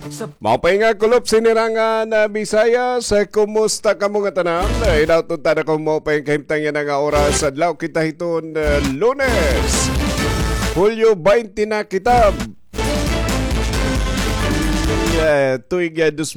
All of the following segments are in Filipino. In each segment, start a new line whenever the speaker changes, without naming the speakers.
Maupay nga kulop sinirangan na Bisaya sa kumusta ka mga tanan. Inautod ta na kung maupay kahimtang yan nga oras adlaw kita hiton Lunes. Hulyo 20 na kita. Tuig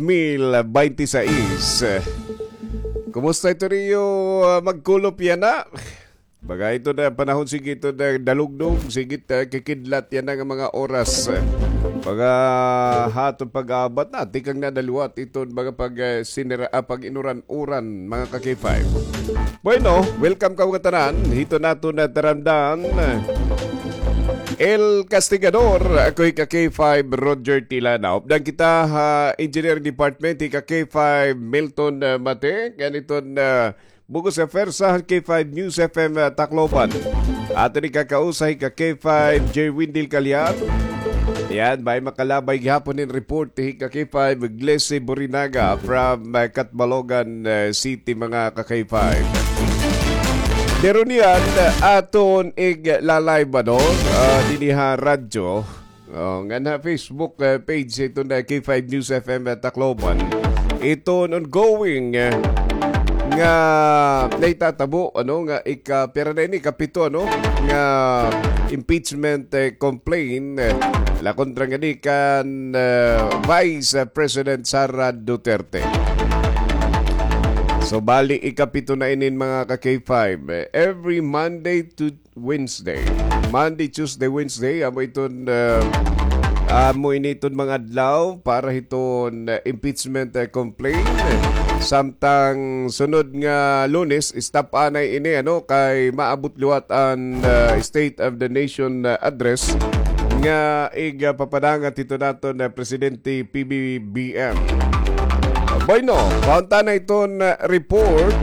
2026. Kumusta ito riyo magkulop yan na? Baga ito na panahon sige ito na dalugdog, sigit kikidlat yan ang mga oras. Baga hatong pag-abat na, tikang nadaliwat ito baga pag inuran-uran mga ka-K5. Bueno, welcome ka mga tanan. Hito nato na taramdan. El Castigador, ako'y ka-K5 Roger Tilana. Updan kita Engineering Department, ka-K5 Milton Mate. Ganito na Bugos Affairs sa K5 News FM Tacloban. Ato ni kakausay ka K5 J. Windil Calyan. Yan, may makalabay gihapon in report ti ka K5 Glese Borinaga from Catbalogan City mga ka K5. Pero niyan, aton ig-lalay ba doon? Diniha radyo. Nga na Facebook page ito na K5 News FM Tacloban. Ito ongoing nga naitatabo nga pero na ini kapito nga impeachment complaint la kontra nga ni kan Vice President Sara Duterte. So bali ikapito na inin mga ka-K5 every Monday to Wednesday. Monday, Tuesday, Wednesday amo iton amo initon mga adlaw para hiton impeachment complaint. Samtang sunod nga Lunes, stop anay ini kay maabot liwat ang State of the Nation address nga papadangat ito nato na Presidente PBBM. Bueno, kaunta na iton report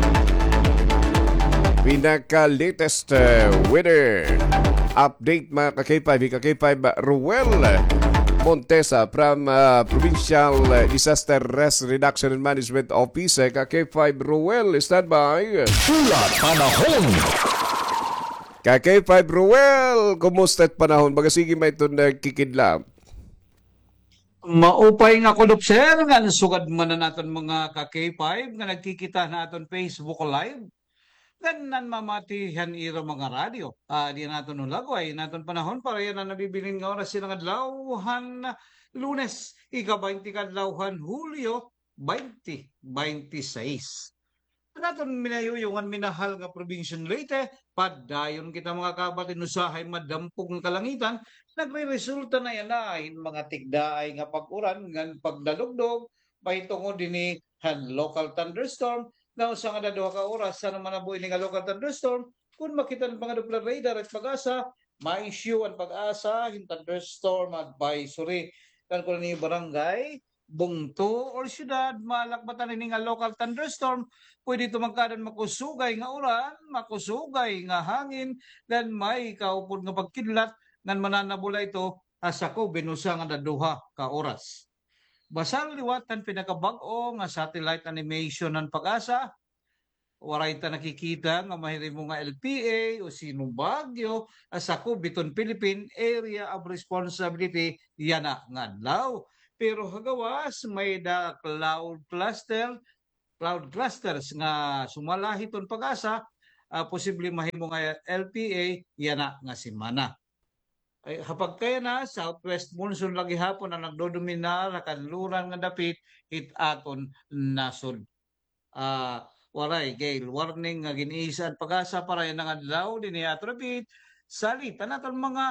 pinaka-latest weather update mga ka-K5. Ka-K5 Ruel Montesa from Provincial Disaster Risk Reduction and Management Office. Ka-K5 Ruel, stand by.
Ulat panahon.
Ka-K5 Ruel, kumusta't panahon? Baga sige may ito nagkikidlam.
Maupay nga kulop sir, nga sugad man na natin mga ka-K5 nga nagkikita na natin Facebook Live. Ganan mamatihan iro mga radyo. Di natin nulagway, natin panahon para yan na nabibilin nga oras silang adlawhan Lunes, ika-20 kadlawhan Hulyo 2026. Natin minayuyungan minahal nga probinsyon Leyte, padayon kita mga kabatin usahay madampog ng kalangitan, nagre-resulta na yan mga tigdaay nga pag-uran, nga pagdalugdog, mahitungod din local thunderstorm, na usa nga duha ka oras sa naman nabuhi nga local thunderstorm, kung makita ng mga Doppler radar at pag-asa, ma-issue ang pag-asa, yung thunderstorm advisory. Kan kung ni barangay, bungto or syudad, malakbatan ni nga local thunderstorm, pwede ito magkadan makusugay nga uran, makusugay nga hangin, dan may kaupod nga pagkidlat, ngan mananabula ito, asako binusa nga duha ka oras. Basal liwatan pinakabag-o nga satellite animation ng pag-asa. Waray ta nakikita nga mahirimo nga LPA o sino bagyo asako biton Philippine Area of Responsibility yana nga adlaw. Pero hagawas may cloud clusters nga sumalahiton pag-asa posible mahimo nga LPA yana nga semana. Ay hapag kaya na southwest monsoon lagi hapon ang nagdodomina sa kanluran nga dapit hit aton nasod. Waray gale warning nga giniisan pag-asa para yan nga adlaw dinhi ato dapit salita naton mga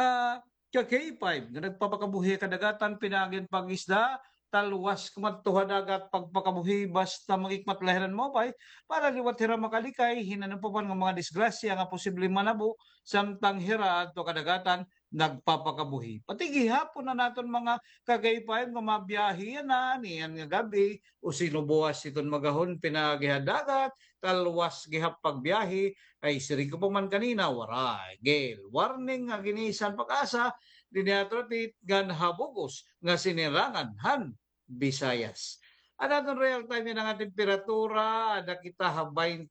K5 nga nagpapakabuhi kadagatan pinagin pag-isda talwas kumadto dagat pagpakabuhi basta magikmatlahiran mo pay para liwat hira makalikay hinanan pa nga mga disgrasya nga posible manabo samtang hira adto kadagatan nagpapakabuhi. Pati gihapon na naton mga kagaypay nga mabiyahe na niyan nga gabi o sinubuwas iton magahon pinagihadagat talwas gihap pagbiyahe ay siri ko pa man kanina waray gale warning nga ginisan pag-asa diniatrotit gan habugos nga sinirangan han Visayas. Ano itong real time ng temperatura, ada kita 20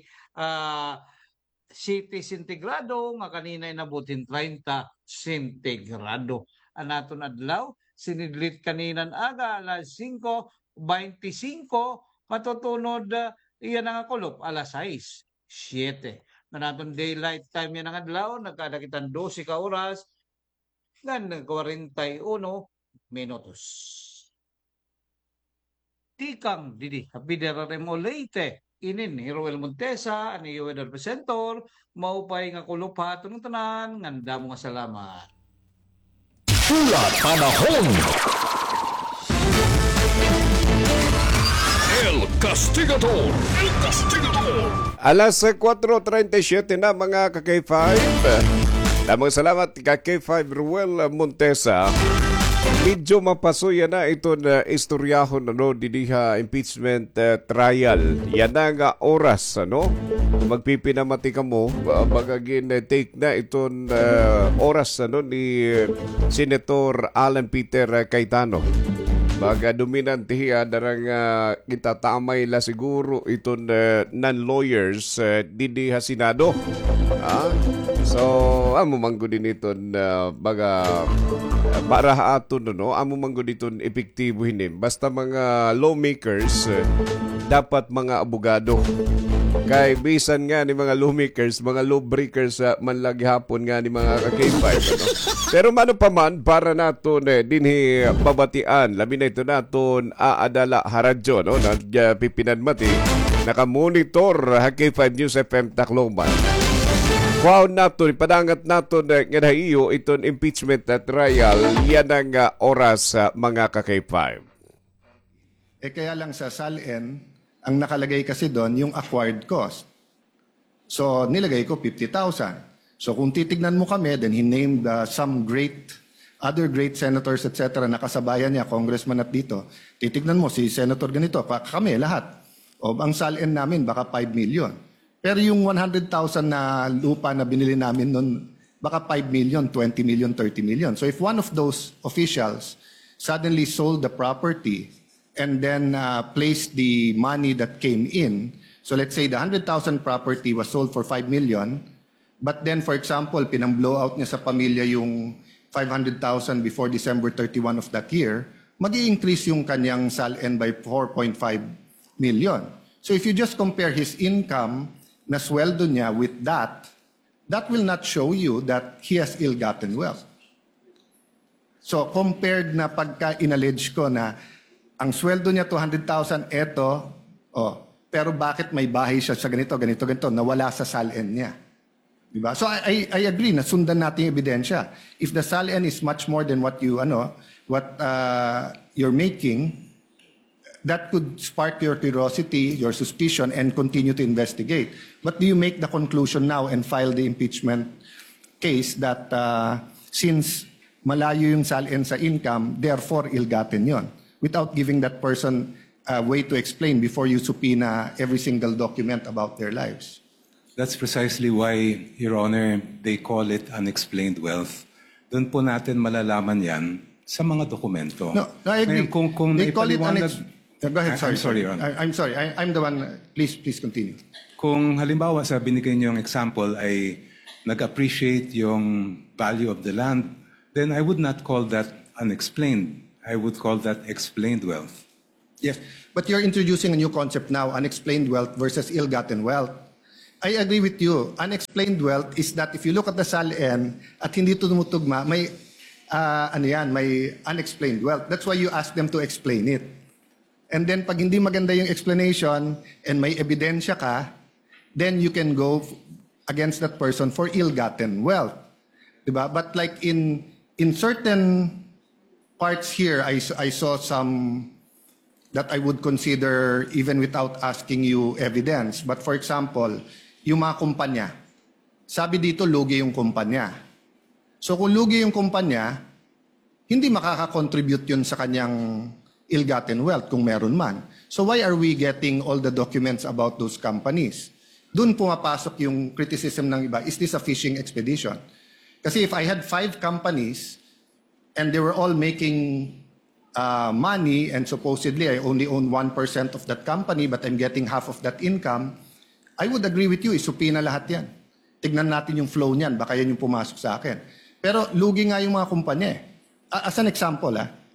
city centigrado, nga kanina inabutin 30 centigrado. Anaton adlaw sinidlit kaninan aga, alas 5:25, matutunod iyan ang kulop, alas 6, 7. Manatong daylight time yan ang adlaw, nagkadakitan 12 ka oras, ngan 41 minutos. Tikang didi, habidera mo Leyte, inin ni Roel Montesa, ani weather presenter, maupay nga kulop hatong tanan, nganda mo nga salamat.
Ulat Panahon. El Castigador. El Castigador.
Alas 4:37 na mga ka-K5. Damang salamat ka-K5 Ruel Montesa. Medyo mapasuya na ito na istoryahon didiha impeachment trial. Yan na nga oras, magpipinamati ka mo, bagagin take na itong oras ni Senator Alan Peter Cayetano. Baga dominante hiya darang kita tamay la siguro itong non-lawyers didiha Senado. So, amo manggo din itong baga para aton amo manggo diton epektibo hinim. Basta mga lawmakers dapat mga abogado. Kay bisan nga ni mga lawmakers, mga lawbreakers man lagi hapon nga ni mga ka-K5. Pero mano pa man para naton dinhi babatian labi na ito naton aadala haradyo nagpipinanmati naka-monitor K5 News FM Tacloban. Wow naton padangat naton nga nahiyo iton impeachment trial yan ang oras mga ka-K5.
Kaya lang sa SALN ang nakalagay kasi doon yung acquired cost. So nilagay ko 50,000. So kung titignan mo kami, then he named some other great senators, etc. na kasabayan niya, congressman at dito. Titignan mo si senator ganito, kami lahat. O ang SALN namin baka 5 million. Pero yung 100,000 na lupa na binili namin noon, baka 5 million, 20 million, 30 million. So if one of those officials suddenly sold the property and then placed the money that came in, so let's say the 100,000 property was sold for 5 million, but then for example, pinang-blow out niya sa pamilya yung 500,000 before December 31 of that year, mag-i-increase yung kanyang SALN by 4.5 million. So if you just compare his income na sweldo niya with that will not show you that he has ill-gotten wealth. So compared na pagka inallege ko na ang sweldo niya 200,000 pero bakit may bahay siya sa ganito, nawala sa SALN niya. Diba? So I agree na sundan natin yung ebidensya. If the SALN is much more than what you're making, that could spark your curiosity, your suspicion, and continue to investigate. But do you make the conclusion now and file the impeachment case that since malayo yung SALN sa income, therefore ill-gotten yon, without giving that person a way to explain before you subpoena every single document about their lives?
That's precisely why, Your Honor, they call it unexplained wealth. Doon po natin malalaman yan sa mga dokumento.
No, I agree.
Ngayon, kung
they call it go ahead, sorry.
I'm sorry, Your Honor.
I'm sorry. I'm the one. Please continue.
Kung halimbawa sa binigay niyong example ay nag-appreciate yung value of the land, then I would not call that unexplained. I would call that explained wealth.
Yes, but you're introducing a new concept now, unexplained wealth versus ill-gotten wealth. I agree with you. Unexplained wealth is that if you look at the SALN at hindi tumutugma, may may unexplained wealth. That's why you ask them to explain it. And then pag hindi maganda yung explanation and may ebidensya ka, then you can go against that person for ill-gotten wealth. Diba? But like in certain parts here, I saw some that I would consider even without asking you evidence. But for example, yung mga kumpanya. Sabi dito, lugi yung kumpanya. So kung lugi yung kumpanya, hindi makaka-contribute yun sa kanyang ill-gotten wealth kung meron man. So why are we getting all the documents about those companies? Doon pumapasok yung criticism ng iba, is this a fishing expedition? Kasi if I had 5 companies and they were all making money and supposedly I only own 1% of that company but I'm getting half of that income, I would agree with you, isupina lahat yan. Tignan natin yung flow niyan, baka yan yung pumasok sa akin. Pero lugi nga yung mga kumpanya. As an example,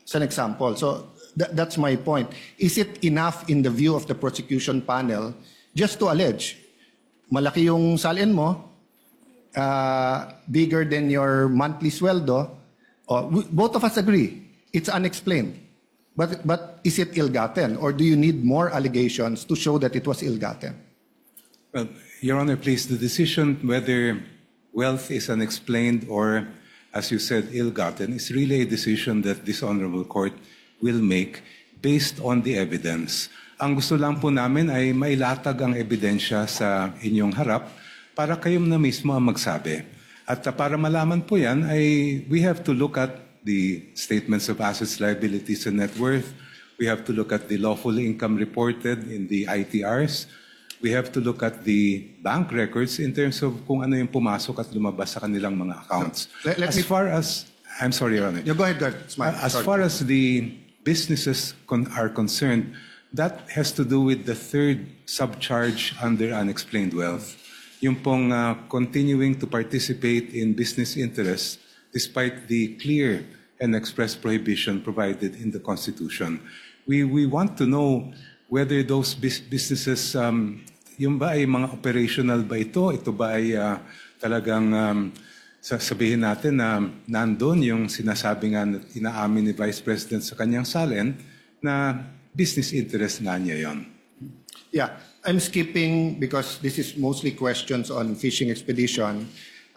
As an example. So that's my point. Is it enough in the view of the prosecution panel just to allege, malaki yung salin mo, bigger than your monthly sweldo? Both of us agree, it's unexplained. But is it ill-gotten? Or do you need more allegations to show that it was ill-gotten?
Well, Your Honor, please, the decision whether wealth is unexplained or, as you said, ill-gotten is really a decision that this Honorable Court will make based on the evidence. Ang gusto lang po namin ay mailatag ang ebidensya sa inyong harap para kayong na mismo ang magsabi. At para malaman po yan, we have to look at the statements of assets, liabilities, and net worth. We have to look at the lawful income reported in the ITRs. We have to look at the bank records in terms of kung ano yung pumasok at lumabas sa kanilang mga accounts. I'm sorry, Your Honor.
Yeah, go ahead,
As far as the businesses are concerned, that has to do with the third subcharge under unexplained wealth. Yung pong continuing to participate in business interests despite the clear and express prohibition provided in the Constitution. We want to know whether those businesses, yung ba ay mga operational ba ito? Ito ba ay talagang sabihin natin na nandun yung sinasabi nga na inaamin ni Vice President sa kanyang salin na business interest nga niya yon.
Yeah, I'm skipping because this is mostly questions on fishing expedition.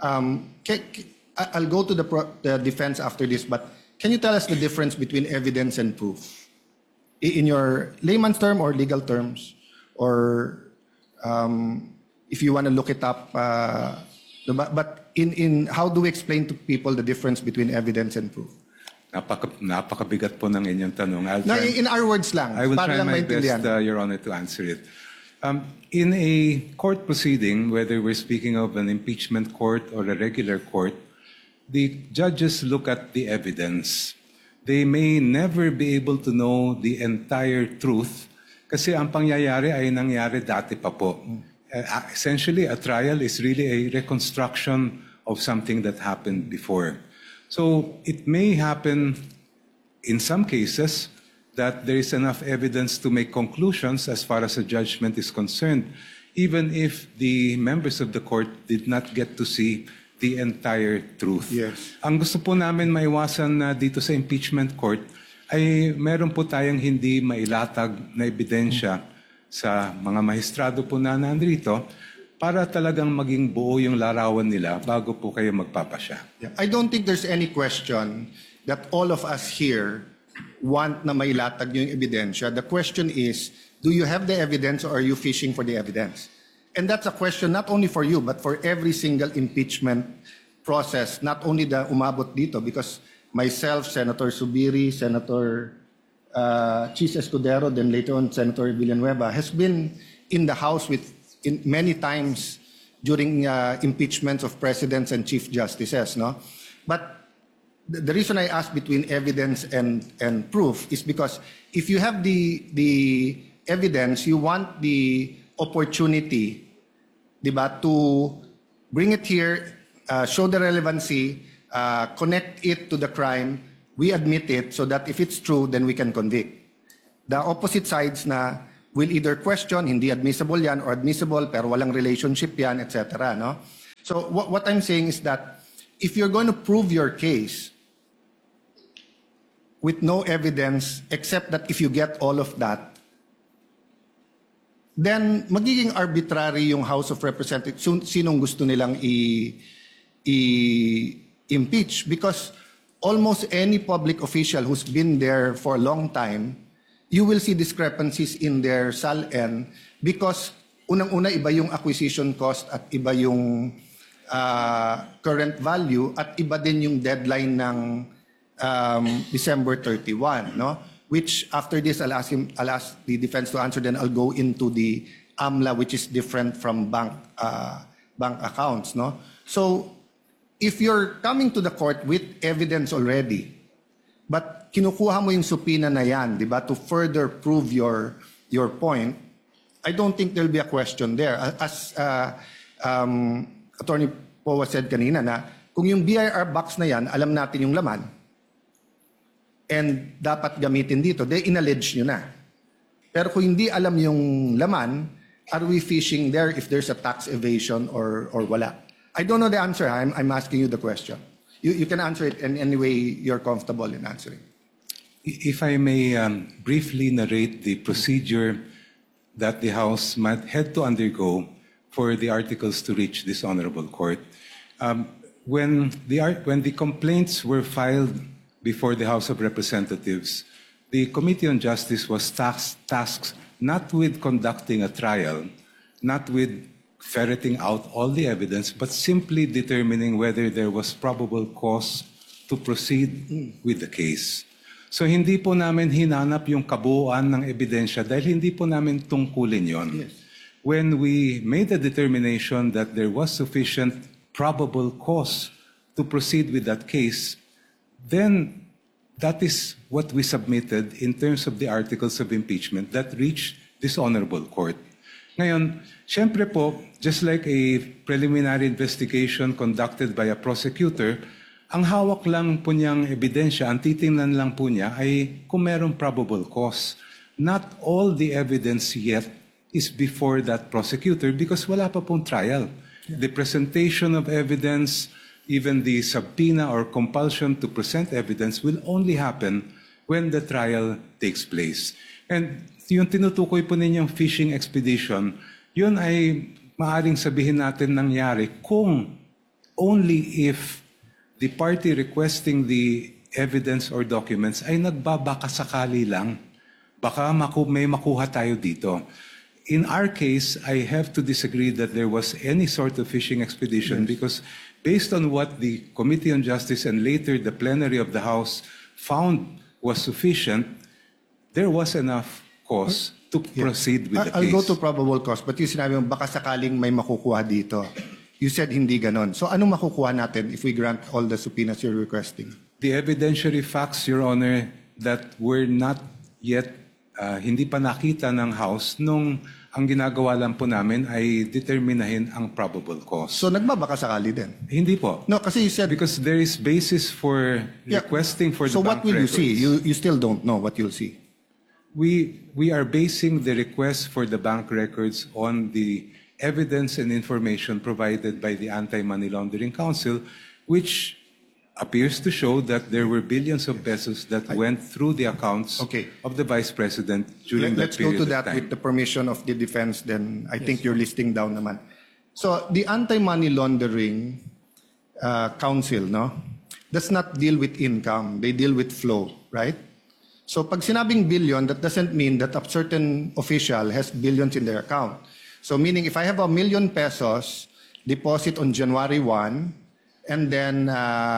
I'll go to the defense after this, but can you tell us the difference between evidence and proof? In your layman's term or legal terms? Or if you want to look it up, but in how do we explain to people the difference between evidence and proof?
Napakabigat po ng inyong tanong.
In our words lang.
I will try my best, Your Honor, to answer it. In a court proceeding, whether we're speaking of an impeachment court or a regular court, the judges look at the evidence. They may never be able to know the entire truth kasi ang pangyayari ay nangyari dati pa po. Essentially, a trial is really a reconstruction of something that happened before. So it may happen in some cases that there is enough evidence to make conclusions as far as a judgment is concerned, even if the members of the court did not get to see the entire truth.
Yes.
Ang gusto po namin maiwasan dito sa impeachment court ay meron po tayong hindi mailatag na ebidensya sa mga mahistrado po na nandito para talagang maging buo yung larawan nila bago po kayo magpapasya.
Yeah. I don't think there's any question that all of us here want na mailatag yung ebidensya. The question is, do you have the evidence or are you fishing for the evidence? And that's a question not only for you, but for every single impeachment process, not only the umabot dito, because myself, Senator Subiri, Senator Chis Escudero, then later on Senator Villanueva, has been in the House many times during impeachments of presidents and chief justices. No? But the reason I ask between evidence and proof is because if you have the evidence, you want the opportunity, diba, to bring it here, show the relevancy, connect it to the crime, we admit it so that if it's true, then we can convict. The opposite sides na will either question, hindi admissible yan, or admissible pero walang relationship yan, etc. No? So what I'm saying is that if you're going to prove your case with no evidence except that if you get all of that, then magiging arbitrary yung House of Representatives, sinong gusto nilang i-impeach, because almost any public official who's been there for a long time, you will see discrepancies in their SALN because unang-una iba yung acquisition cost at iba yung current value at iba din yung deadline ng December 31, no? Which after this I'll ask the defense to answer, then I'll go into the AMLA, which is different from bank accounts, no? So if you're coming to the court with evidence already, but kinukuha mo yung supina na yan, di ba, to further prove your point, I don't think there'll be a question there. As Attorney Powa said kanina na kung yung BIR box na yan, alam natin yung laman, and dapat gamitin dito, inallege nyo na. Pero kung hindi alam yung laman, are we fishing there if there's a tax evasion or wala? I don't know the answer. I'm asking you the question. You can answer it in any way you're comfortable in answering.
If I may briefly narrate the procedure that the House might had to undergo for the articles to reach this honorable court. When the complaints were filed before the House of Representatives, the Committee on Justice was tasked not with conducting a trial, not with ferreting out all the evidence, but simply determining whether there was probable cause to proceed with the case. So hindi po namin hinanap yung kabuuan ng ebidensya dahil hindi po namin tungkulin yon.
Yes.
When we made the determination that there was sufficient probable cause to proceed with that case, then that is what we submitted in terms of the articles of impeachment that reached this honorable court. Ngayon, syempre po, just like a preliminary investigation conducted by a prosecutor, ang hawak lang po niyang ebidensya, ang titingnan lang po niya ay kung merong probable cause. Not all the evidence yet is before that prosecutor because wala pa pong trial. The presentation of evidence, even the subpoena or compulsion to present evidence will only happen when the trial takes place. And yung tinutukoy po ninyong fishing expedition, yun ay maaring sabihin natin nangyari kung only if the party requesting the evidence or documents ay nagbabakasakali lang. Baka may makuha tayo dito. In our case, I have to disagree that there was any sort of fishing expedition because based on what the Committee on Justice and later the plenary of the House found was sufficient, there was enough cause to proceed with the case.
I'll go to probable cause, but yung sinabi mo, baka sakaling may makukuha dito. You said hindi ganon. So anong makukuha natin if we grant all the subpoenas you're requesting?
The evidentiary facts, Your Honor, that were not yet, hindi pa nakita ng House nung ang ginagawa lang po namin ay determinahin ang probable cause.
So nagbabaka sakali din?
Hindi po.
No, kasi you said...
Because there is basis for requesting for
so
the bank
what will
records.
you see? You still don't know what you'll see.
We are basing the request for the bank records on the evidence and information provided by the Anti-Money Laundering Council, which appears to show that there were billions of pesos that went through the accounts of the Vice President during that
Let's go
period
to that
of time.
with the permission of the defense, then I think you're listing down naman. So the Anti-Money Laundering Council, no, does not deal with income. They deal with flow, right? So pag sinabing billion, that doesn't mean that a certain official has billions in their account. So meaning if I have ₱1 million deposit on January 1, and then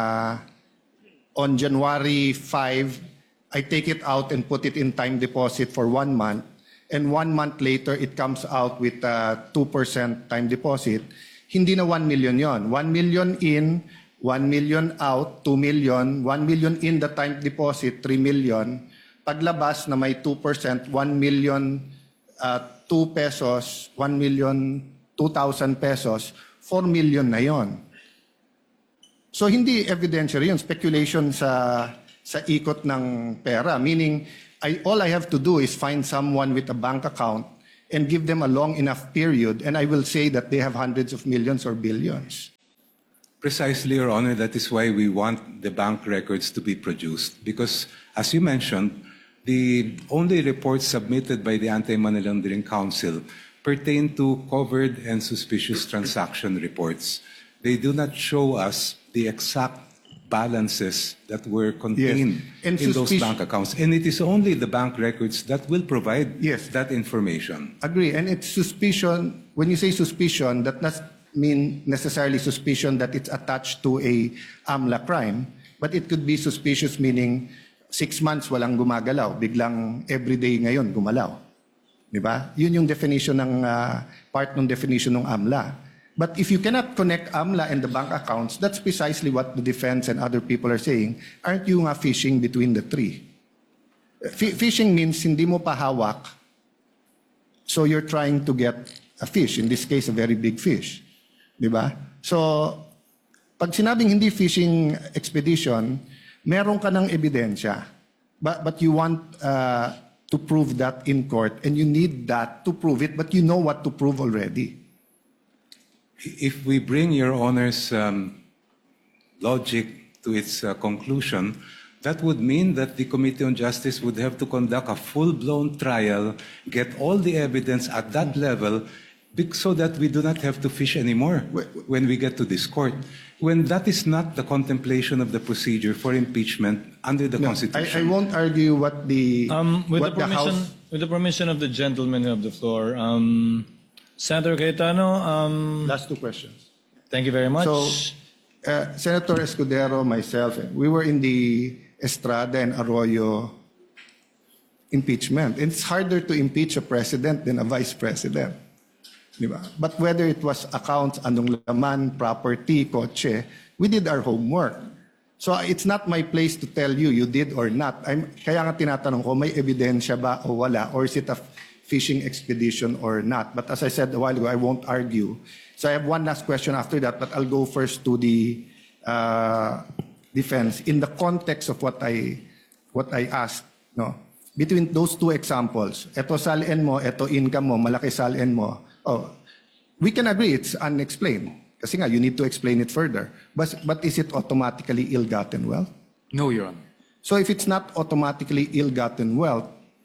on January 5, I take it out and put it in time deposit for 1 month, and 1 month later it comes out with 2% time deposit, hindi na 1 million yon. 1 million in, 1 million out, 2 million, 1 million in the time deposit, 3 million. Paglabas na may 2%, 1 million 2 pesos, 1 million 2,000 pesos, 4 million na yon. So hindi evidentiary yun, speculation sa ikot ng pera. Meaning, all I have to do is find someone with a bank account and give them a long enough period, and I will say that they have hundreds of millions or billions.
Precisely, Your Honor, that is why we want the bank records to be produced. Because, as you mentioned, the only reports submitted by the Anti-Money Laundering Council pertain to covered and suspicious transaction reports. They do not show us the exact balances that were contained in those bank accounts. And it is only the bank records that will provide that information.
Agree. And it's suspicion. When you say suspicion, that does mean necessarily suspicion that it's attached to a AMLA crime. But it could be suspicious meaning 6 months walang gumagalaw. Biglang everyday ngayon gumalaw. Diba? Yun yung definition ng part ng definition ng AMLA. But if you cannot connect AMLA and the bank accounts, that's precisely what the defense and other people are saying. Aren't you nga fishing between the three? Fishing means hindi mo pa hawak, so you're trying to get a fish, in this case, a very big fish. Diba? So, pag sinabing hindi fishing expedition, meron ka ng ebidensya but you want to prove that in court, and you need that to prove it, but you know what to prove already.
If we bring Your Honor's logic to its conclusion, that would mean that the Committee on Justice would have to conduct a full-blown trial, get all the evidence at that level, so that we do not have to fish anymore when we get to this court. When that is not the contemplation of the procedure for impeachment under the Constitution.
I won't argue what the
With the permission of the gentleman of the floor, Senator Cayetano,
last two questions.
thank you very much.
So, Senator Escudero, myself, we were in the Estrada and Arroyo impeachment. It's harder to impeach a president than a vice president. Diba? But whether it was accounts, anong laman, property, kotse, we did our homework. So it's not my place to tell you did or not. Kaya nga tinatanong ko, may ebidensya ba o wala? Or is it a fishing expedition or not? But as I said a while ago, I won't argue. So I have one last question after that, but I'll go first to the defense. In the context of what I asked, no? Between those two examples, eto salin mo, eto income mo, malaki salin mo, we can agree it's unexplained. Kasi nga, you need to explain it further. But is it automatically ill-gotten wealth?
No, Your Honor.
So if it's not automatically ill-gotten wealth,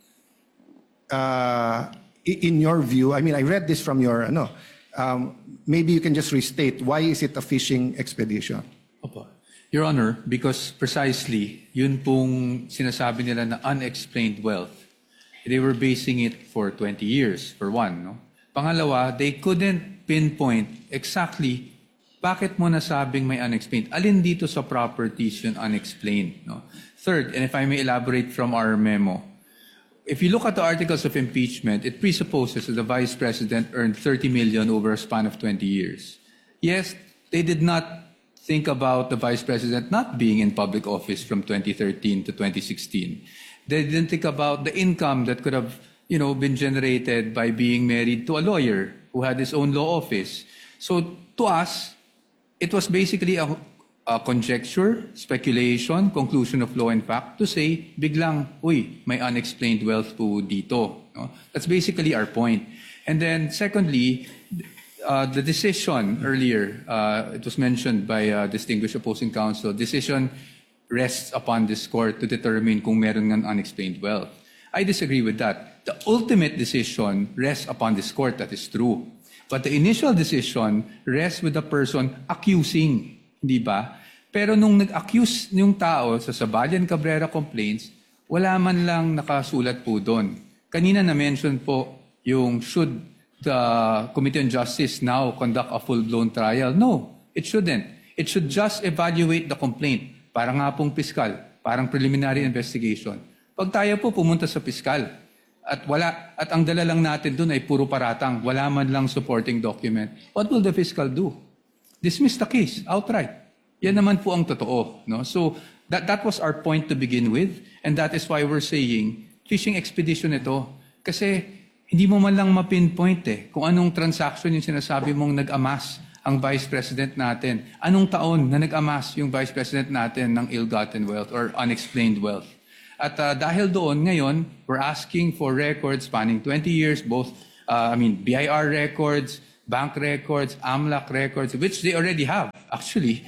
in your view, I mean, I read this from your, maybe you can just restate, why is it a fishing expedition?
Opo. Your Honor, because precisely, yun pong sinasabi nila na unexplained wealth, they were basing it for 20 years, for one, no? Pangalawa, they couldn't pinpoint exactly bakit mo nasabing may unexplained. Alin dito sa properties yun unexplained, no? Third, and if I may elaborate from our memo, if you look at the articles of impeachment, it presupposes that the Vice President earned 30 million over a span of 20 years. Yes, they did not think about the Vice President not being in public office from 2013 to 2016. They didn't think about the income that could have been generated by being married to a lawyer who had his own law office. So to us, it was basically a conjecture, speculation, conclusion of law and fact to say, biglang, uy, may unexplained wealth po dito. No? That's basically our point. And then secondly, the decision earlier, it was mentioned by distinguished opposing counsel, decision rests upon this court to determine kung meron ng unexplained wealth. I disagree with that. The ultimate decision rests upon this court, that is true. But the initial decision rests with the person accusing, di ba? Pero nung nag-accuse yung tao sa Sabalian Cabrera complaints, wala man lang nakasulat po doon. Kanina na-mention po yung should the Committee on Justice now conduct a full-blown trial? No, it shouldn't. It should just evaluate the complaint. Parang nga pong piskal, parang preliminary investigation. Pag tayo po pumunta sa piskal at ang dala lang natin doon ay puro paratang, wala man lang supporting document, what will the fiscal do? Dismiss the case outright. Yan naman po ang totoo. No? So that was our point to begin with, and that is why we're saying fishing expedition ito. Kasi hindi mo man lang mapinpoint kung anong transaction yung sinasabi mong nag-amass ang Vice President natin. Anong taon na nag-amass yung Vice President natin ng ill-gotten wealth or unexplained wealth. At dahil doon, ngayon, we're asking for records spanning 20 years, both, BIR records, bank records, AMLAC records, which they already have, actually,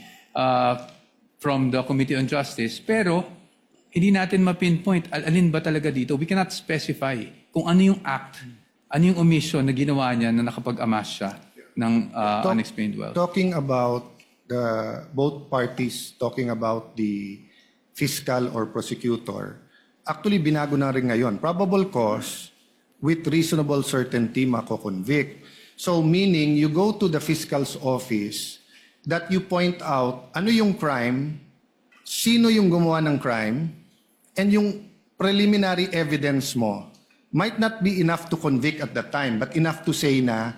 from the Committee on Justice. Pero, hindi natin mapinpoint, alin ba talaga dito? We cannot specify kung ano yung act, ano yung omission na ginawa niya na nakapag-amass siya ng unexplained wealth.
Talking about both parties talking about the fiscal or prosecutor, actually binago na rin ngayon. Probable cause with reasonable certainty mako-convict. So meaning you go to the fiscal's office that you point out ano yung crime, sino yung gumawa ng crime, and yung preliminary evidence mo might not be enough to convict at that time, but enough to say na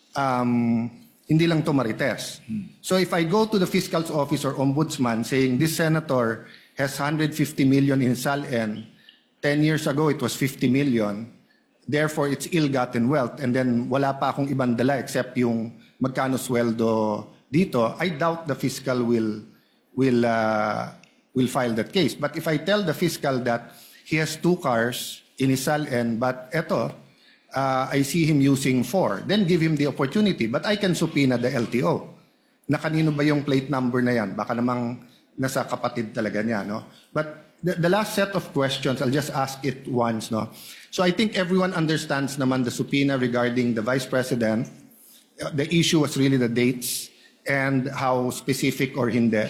hindi lang to marites. So if I go to the fiscal's office or ombudsman saying this senator has 150 million in SALN, 10 years ago it was 50 million, therefore it's ill-gotten wealth, and then wala pa akong ibang dala except yung magkano sweldo dito, I doubt the fiscal will file that case. But if I tell the fiscal that he has 2 cars in his SALN, but I see him using 4. Then give him the opportunity. But I can subpoena the LTO. Na kanino ba yung plate number na yan? Baka namang nasa kapatid talaga niya, no? But the last set of questions, I'll just ask it once, no? So I think everyone understands naman the subpoena regarding the Vice President. The issue was really the dates and how specific or hindi.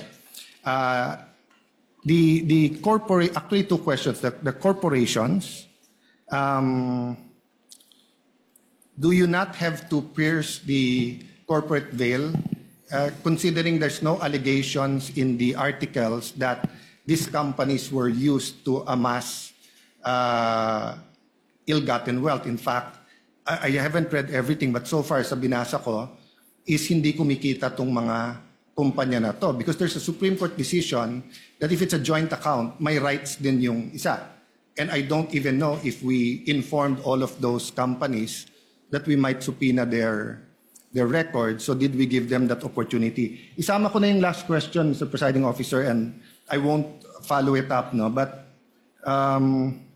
The corporate, actually 2 questions. The corporations, do you not have to pierce the corporate veil, considering there's no allegations in the articles that these companies were used to amass ill-gotten wealth? In fact, I haven't read everything, but so far sa binasa ko, is hindi kumikita tong mga kumpanya na to. Because there's a Supreme Court decision that if it's a joint account, may rights din yung isa. And I don't even know if we informed all of those companies that we might subpoena their records. So did we give them that opportunity? Isama ko na yung last question, Mr. Presiding Officer, and I won't follow it up, no? But